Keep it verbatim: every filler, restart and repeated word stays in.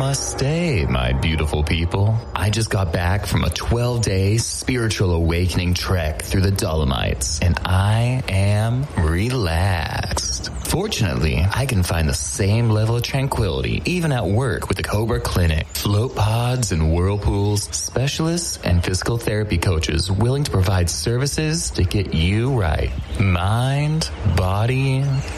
Namaste, my beautiful people. I just got back from a twelve-day spiritual awakening trek through the Dolomites, and I am relaxed. Fortunately, I can find the same level of tranquility even at work with the Cobra Clinic. Float pods and whirlpools, specialists and physical therapy coaches willing to provide services to get you right. Mind, body,